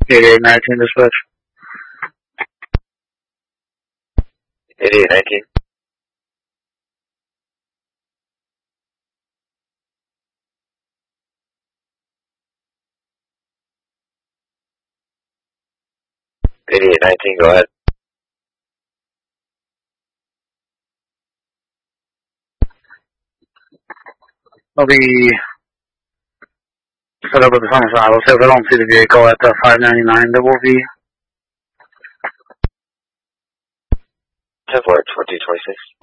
8819 dispatch. 8819. Go ahead. I'll be set up at the homicide. I'll say if I don't see the vehicle at 599, there will be 10-4, 2026.